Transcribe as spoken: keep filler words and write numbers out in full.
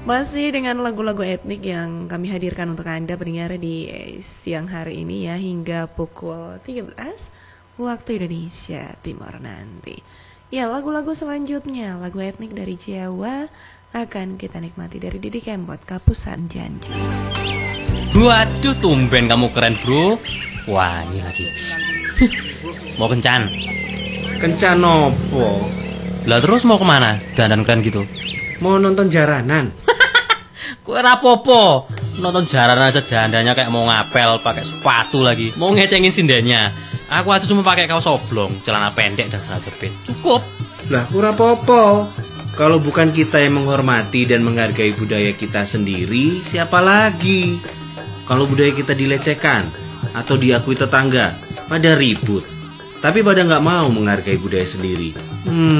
Masih dengan lagu-lagu etnik yang kami hadirkan untuk Anda pendengar di siang hari ini ya, hingga pukul tiga belas waktu Indonesia Timur nanti. Ya, lagu-lagu selanjutnya, lagu etnik dari Jawa akan kita nikmati dari Didi Kempot, Kapusan Janji. Waduh, tumben kamu keren, bro. Wah, ini lagi mau kencan. Kencan opo? Lah terus mau kemana? Dandan keren gitu. Mau nonton jaranan. Kue rapopo nonton jaranan aja dandannya kayak mau ngapel, pakai sepatu lagi, mau ngecengin sindennya. Aku aja cuma pakai kaos oblong, celana pendek dan celana jepit. Cukup. Lah kurang apa-apa. Kalau bukan kita yang menghormati dan menghargai budaya kita sendiri, siapa lagi? Kalau budaya kita dilecehkan atau diakui tetangga, pada ribut. Tapi pada nggak mau menghargai budaya sendiri. Hmm.